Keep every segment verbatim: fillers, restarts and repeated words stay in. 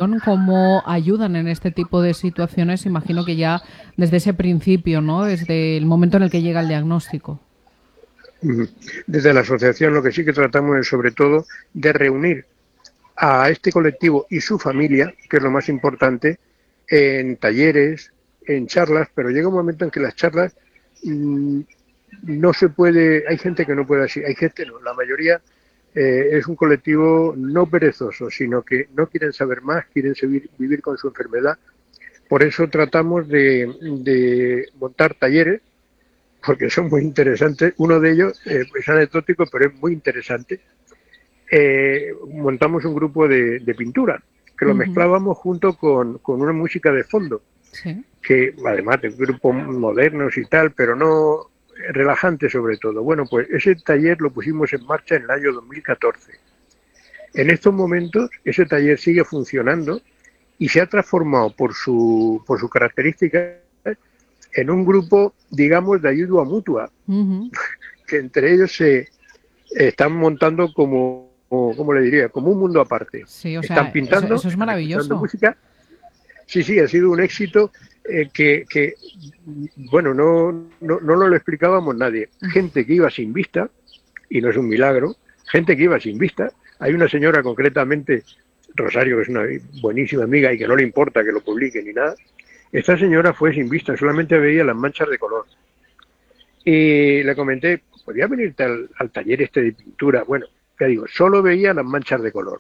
asociación, ¿cómo ayudan en este tipo de situaciones? Imagino que ya desde ese principio, ¿no? Desde el momento en el que llega el diagnóstico. Desde la asociación lo que sí que tratamos es sobre todo de reunir a este colectivo y su familia, que es lo más importante, en talleres, en charlas, pero llega un momento en que las charlas mmm, no se puede, hay gente que no puede así, hay gente no, la mayoría eh, es un colectivo no perezoso, sino que no quieren saber más, quieren seguir, vivir con su enfermedad. Por eso tratamos de, de montar talleres, porque son muy interesantes. Uno de ellos eh, es anecdótico, pero es muy interesante. Eh, montamos un grupo de, de pintura, que lo Uh-huh. mezclábamos junto con, con una música de fondo, Sí. que además de grupos modernos y tal, pero no relajante sobre todo. Bueno, pues ese taller lo pusimos en marcha en el año dos mil catorce. En estos momentos ese taller sigue funcionando y se ha transformado por su por sus características en un grupo, digamos, de ayuda mutua, Uh-huh. que entre ellos se están montando como, como, ¿cómo le diría? Como un mundo aparte. Sí, o Están sea, eso, pintando, eso es están escuchando maravilloso. música. Sí, sí, ha sido un éxito eh, que, que, bueno, no, no, no lo explicábamos nadie. Gente que iba sin vista, y no es un milagro, gente que iba sin vista. Hay una señora concretamente, Rosario, que es una buenísima amiga y que no le importa que lo publique ni nada. Esta señora fue sin vista, solamente veía las manchas de color. Y le comenté, ¿podría venirte al, al taller este de pintura? Bueno, ya digo, solo veía las manchas de color.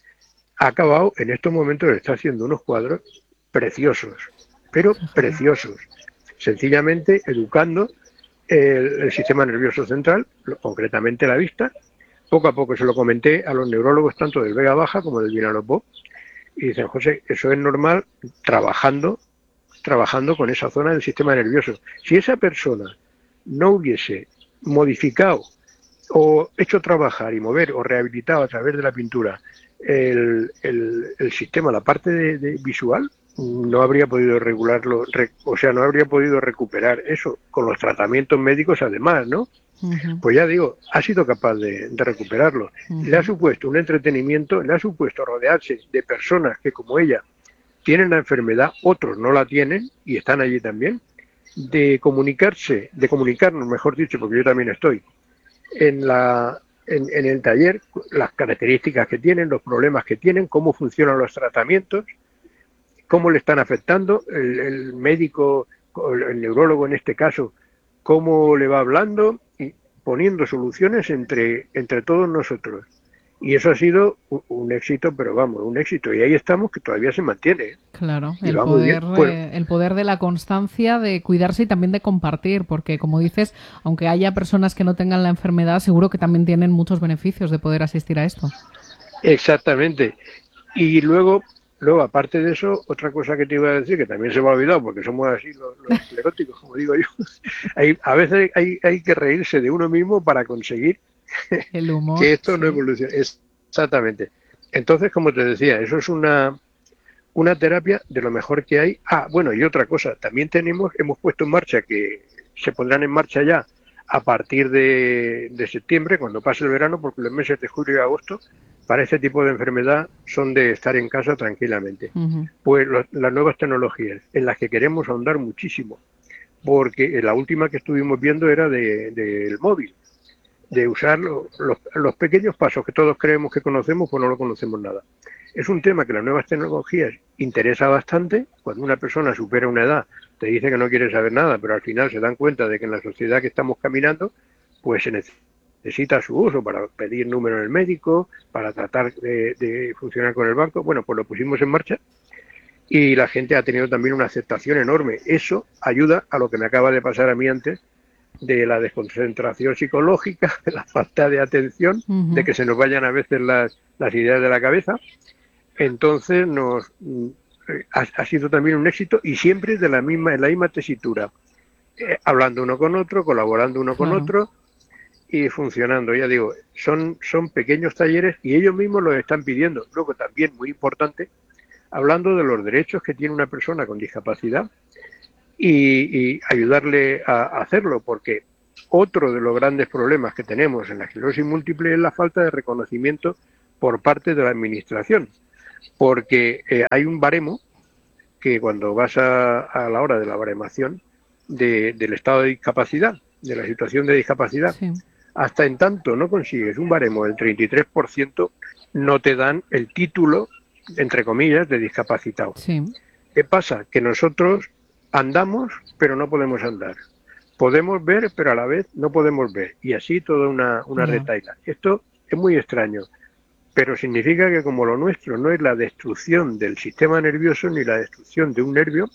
Ha acabado, en estos momentos está haciendo unos cuadros preciosos, pero Fíjate. preciosos. Sencillamente educando el, el sistema nervioso central, concretamente la vista. Poco a poco se lo comenté a los neurólogos tanto del Vega Baja como del Vinalopó y dicen, José, eso es normal trabajando, trabajando con esa zona del sistema nervioso. Si esa persona no hubiese modificado o hecho trabajar y mover o rehabilitado a través de la pintura el, el, el sistema, la parte de, de visual, no habría podido regularlo, re, o sea, no habría podido recuperar eso con los tratamientos médicos además, ¿no? Uh-huh. Pues ya digo, ha sido capaz de, de recuperarlo. Le ha Uh-huh. supuesto un entretenimiento, le ha supuesto rodearse de personas que como ella tienen la enfermedad, otros no la tienen y están allí también, de comunicarse, de comunicarnos, mejor dicho, porque yo también estoy, en, la, en, en el taller, las características que tienen, los problemas que tienen, cómo funcionan los tratamientos, cómo le están afectando, el, el médico, el neurólogo en este caso, cómo le va hablando y poniendo soluciones entre, entre todos nosotros. Y eso ha sido un, un éxito, pero vamos, un éxito. Y ahí estamos, que todavía se mantiene. ¿eh? Claro, Y el va muy bien. poder, Bueno, eh, el poder de la constancia, de cuidarse y también de compartir, porque como dices, aunque haya personas que no tengan la enfermedad, seguro que también tienen muchos beneficios de poder asistir a esto. exactamente. Y luego, luego, aparte de eso, otra cosa que te iba a decir, que también se me ha olvidado, porque somos así los, los escleróticos, como digo yo, hay, a veces hay, hay que reírse de uno mismo para conseguir El humor, que esto no sí. evolucione. Exactamente. Entonces, como te decía, eso es una, una terapia de lo mejor que hay. Ah, bueno, y otra cosa, también tenemos, hemos puesto en marcha, que se pondrán en marcha ya a partir de, de septiembre, cuando pase el verano, porque los meses de julio y agosto, para este tipo de enfermedad, son de estar en casa tranquilamente. Uh-huh. Pues los, las nuevas tecnologías, en las que queremos ahondar muchísimo, porque la última que estuvimos viendo era del de, de móvil, de usar lo, los, los pequeños pasos que todos creemos que conocemos, pues no lo conocemos nada. Es un tema que las nuevas tecnologías interesa bastante. Cuando una persona supera una edad, te dice que no quiere saber nada, pero al final se dan cuenta de que en la sociedad que estamos caminando, pues se necesita su uso para pedir número en el médico, para tratar de, de funcionar con el banco. Bueno, pues lo pusimos en marcha y la gente ha tenido también una aceptación enorme. Eso ayuda a lo que me acaba de pasar a mí antes, de la desconcentración psicológica, de la falta de atención, de Uh-huh. que se nos vayan a veces las, las ideas de la cabeza. Entonces nos ha, ha sido también un éxito y siempre de la misma, en la misma tesitura, eh, hablando uno con otro, colaborando uno con Claro. otro y funcionando. Ya digo, son, son pequeños talleres y ellos mismos los están pidiendo. Luego también, muy importante, hablando de los derechos que tiene una persona con discapacidad y, y ayudarle a, a hacerlo, porque otro de los grandes problemas que tenemos en la esclerosis múltiple es la falta de reconocimiento por parte de la administración. porque eh, hay un baremo que cuando vas a, a la hora de la baremación de, del estado de discapacidad, de la situación de discapacidad, sí. hasta en tanto no consigues un baremo del treinta y tres por ciento, no te dan el título, entre comillas, de discapacitado. Sí. ¿Qué pasa? Que nosotros andamos, pero no podemos andar. Podemos ver, pero a la vez no podemos ver. Y así toda una, una yeah. retaila. Esto es muy extraño, pero significa que como lo nuestro no es la destrucción del sistema nervioso ni la destrucción de un nervio,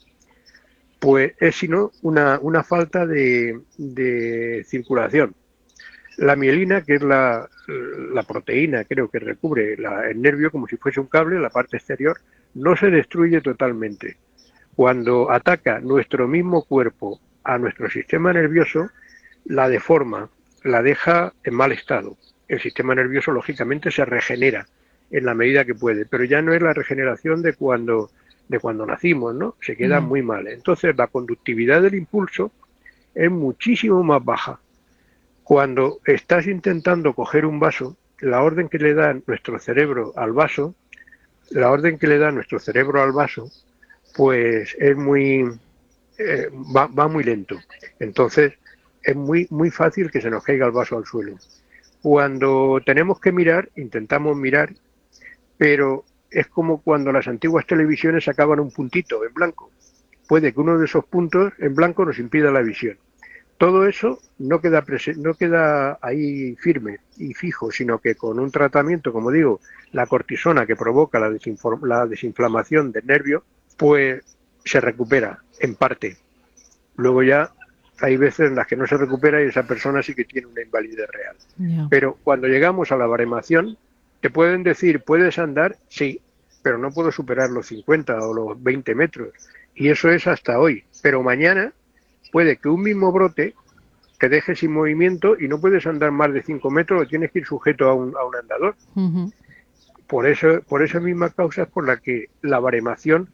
pues es sino una, una falta de, de circulación. La mielina, que es la, la proteína, creo que recubre la, el nervio como si fuese un cable, la parte exterior, no se destruye totalmente. Cuando ataca nuestro mismo cuerpo a nuestro sistema nervioso, la deforma, la deja en mal estado. El sistema nervioso, lógicamente, se regenera en la medida que puede, pero ya no es la regeneración de cuando, de cuando nacimos, ¿no? Se queda mm. muy mal. Entonces, la conductividad del impulso es muchísimo más baja. Cuando estás intentando coger un vaso, la orden que le da nuestro cerebro al vaso, la orden que le da nuestro cerebro al vaso, pues es muy eh, va, va muy lento. Entonces es muy muy fácil que se nos caiga el vaso al suelo. Cuando tenemos que mirar, intentamos mirar, pero es como cuando las antiguas televisiones sacaban un puntito en blanco. Puede que uno de esos puntos en blanco nos impida la visión. Todo eso no queda prese- no queda ahí firme y fijo, sino que con un tratamiento, como digo, la cortisona que provoca la, desinform- la desinflamación del nervio, pues se recupera en parte. Luego ya hay veces en las que no se recupera y esa persona sí que tiene una invalidez real. Yeah. Pero cuando llegamos a la baremación, te pueden decir, ¿puedes andar? Sí, pero no puedo superar los cincuenta o los veinte metros. Y eso es hasta hoy. Pero mañana puede que un mismo brote te deje sin movimiento y no puedes andar más de cinco metros o tienes que ir sujeto a un, a un andador. Uh-huh. Por eso, por esa misma causa es por la que la baremación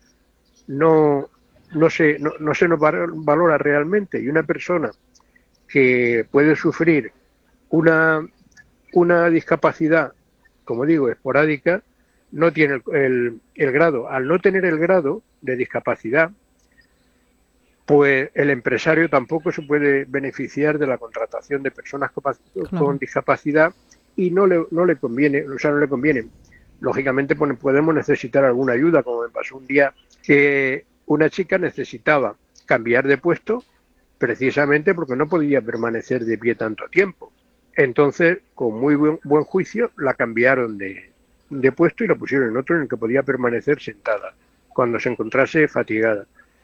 no, no, se, no, no se nos valora realmente. Y una persona que puede sufrir una, una discapacidad, como digo, esporádica, no tiene el, el, el grado. Al no tener el grado de discapacidad, pues el empresario tampoco se puede beneficiar de la contratación de personas con, claro. con discapacidad y no le, no le conviene, o sea, no le conviene. Lógicamente pues, podemos necesitar alguna ayuda, como me pasó un día que una chica necesitaba cambiar de puesto precisamente porque no podía permanecer de pie tanto tiempo. Entonces, con muy buen, buen juicio, la cambiaron de, de puesto y la pusieron en otro en el que podía permanecer sentada cuando se encontrase fatigada.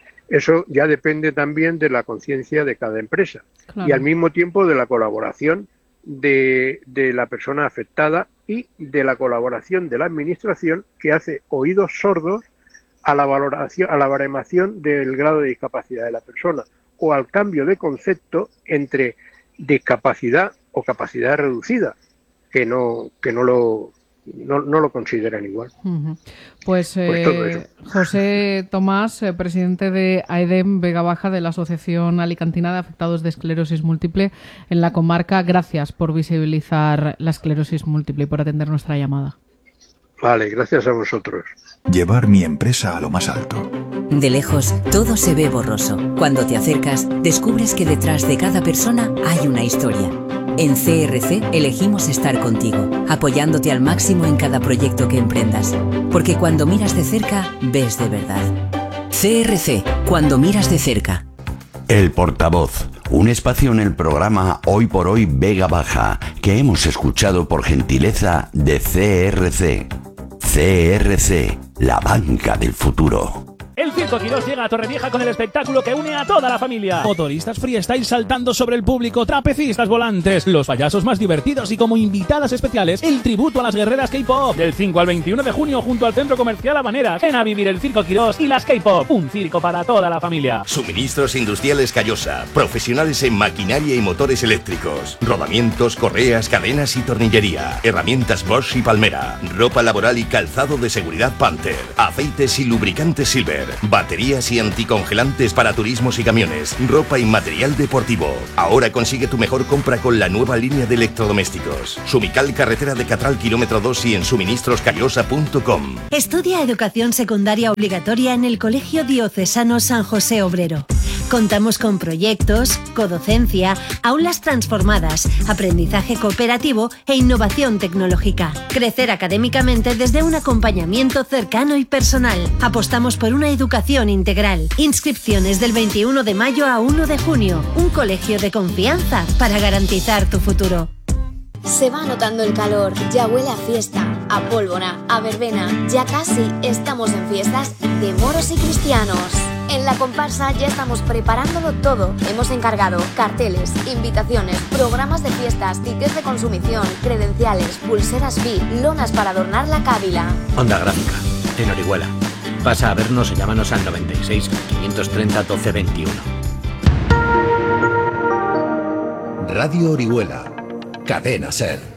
Eso ya depende también de la conciencia de cada empresa claro. y al mismo tiempo de la colaboración de, de la persona afectada y de la colaboración de la administración que hace oídos sordos a la valoración, a la baremación del grado de discapacidad de la persona o al cambio de concepto entre discapacidad o capacidad reducida, que no, que no lo No, no lo consideran igual. Uh-huh. Pues, eh, pues José Tomás, eh, presidente de AEDEM Vega Baja, de la Asociación Alicantina de Afectados de Esclerosis Múltiple en la comarca, gracias por visibilizar la esclerosis múltiple y por atender nuestra llamada. Vale, gracias a vosotros. Llevar mi empresa a lo más alto. De lejos, todo se ve borroso. Cuando te acercas, descubres que detrás de cada persona hay una historia. En C R C elegimos estar contigo, apoyándote al máximo en cada proyecto que emprendas. Porque cuando miras de cerca, ves de verdad. C R C, cuando miras de cerca. El Portavoz, un espacio en el programa Hoy por Hoy Vega Baja, que hemos escuchado por gentileza de C R C. C R C, la banca del futuro. El Circo Quirós llega a Torrevieja con el espectáculo que une a toda la familia. Motoristas freestyle saltando sobre el público, trapecistas volantes, los payasos más divertidos y como invitadas especiales, el tributo a las guerreras K-pop. Del cinco al veintiuno de junio junto al Centro Comercial Habaneras. Ven a vivir el Circo Quirós y las K-pop. Un circo para toda la familia. Suministros Industriales Callosa. Profesionales en maquinaria y motores eléctricos. Rodamientos, correas, cadenas y tornillería. Herramientas Bosch y Palmera. Ropa laboral y calzado de seguridad Panther. Aceites y lubricantes Silver. Baterías y anticongelantes para turismos y camiones, ropa y material deportivo. Ahora consigue tu mejor compra con la nueva línea de electrodomésticos. Sumical, carretera de Catral, kilómetro dos y en suministros callosa punto com. Estudia educación secundaria obligatoria en el Colegio Diocesano San José Obrero. Contamos con proyectos, codocencia, aulas transformadas, aprendizaje cooperativo e innovación tecnológica. Crecer académicamente desde un acompañamiento cercano y personal. Apostamos por una educación integral. Inscripciones del veintiuno de mayo a uno de junio. Un colegio de confianza para garantizar tu futuro. Se va notando el calor, ya huele a fiesta, a pólvora, a verbena. Ya casi estamos en fiestas de moros y cristianos. En la comparsa ya estamos preparándolo todo. Hemos encargado carteles, invitaciones, programas de fiestas, tickets de consumición, credenciales, pulseras V I P, lonas para adornar la cávila. Onda Gráfica, en Orihuela. Pasa a vernos y llámanos al noventa y seis, quinientos treinta, doce veintiuno. Radio Orihuela, Cadena Ser.